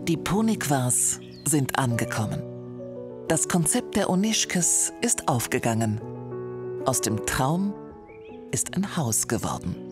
Die Ponikwars sind angekommen. Das Konzept der Onischkes ist aufgegangen. Aus dem Traum ist ein Haus geworden.